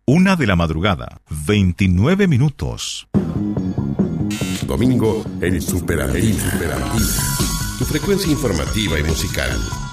1 de la madrugada, 29 minutos. Domingo en Super Andina. Tu frecuencia informativa y musical.